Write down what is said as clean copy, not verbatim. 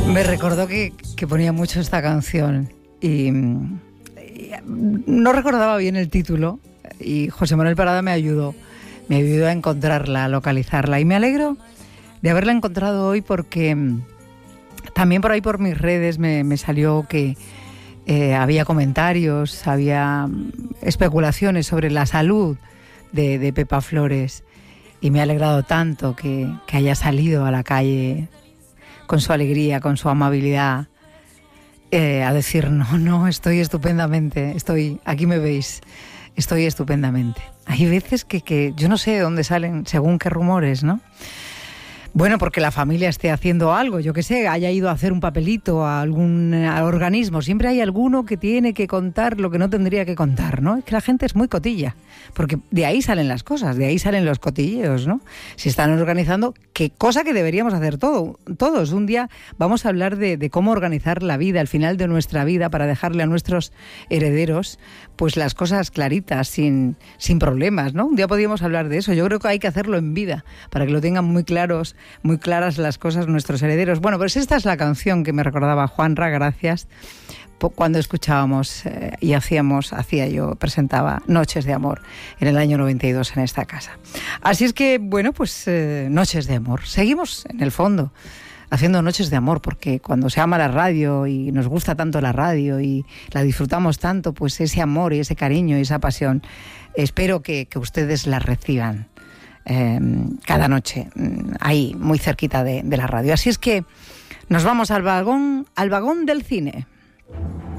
Me recordó que ponía mucho esta canción y no recordaba bien el título y José Manuel Parada me ayudó a encontrarla, a localizarla, y me alegro de haberla encontrado hoy porque también por ahí por mis redes me salió que había comentarios, había especulaciones sobre la salud de Pepa Flores, y me ha alegrado tanto que haya salido a la calle con su alegría, con su amabilidad, a decir no, estoy estupendamente, aquí me veis, estoy estupendamente. Hay veces que yo no sé de dónde salen según qué rumores, ¿no? Bueno, porque la familia esté haciendo algo, yo qué sé, haya ido a hacer un papelito a algún organismo. Siempre hay alguno que tiene que contar lo que no tendría que contar, ¿no? Es que la gente es muy cotilla, porque de ahí salen las cosas, de ahí salen los cotilleos, ¿no? Si están organizando, qué cosa que deberíamos hacer todos. Un día vamos a hablar de cómo organizar la vida, el final de nuestra vida, para dejarle a nuestros herederos pues las cosas claritas, sin problemas, ¿no? Un día podríamos hablar de eso. Yo creo que hay que hacerlo en vida, para que lo tengan muy claras las cosas nuestros herederos. Bueno, pues esta es la canción que me recordaba Juanra, gracias, cuando escuchábamos presentaba Noches de Amor en el año 92 en esta casa. Así es que, bueno, pues Noches de Amor. Seguimos en el fondo haciendo Noches de Amor, porque cuando se ama la radio y nos gusta tanto la radio y la disfrutamos tanto, pues ese amor y ese cariño y esa pasión, espero que ustedes la reciban cada noche ahí muy cerquita de la radio. Así es que nos vamos al vagón del cine.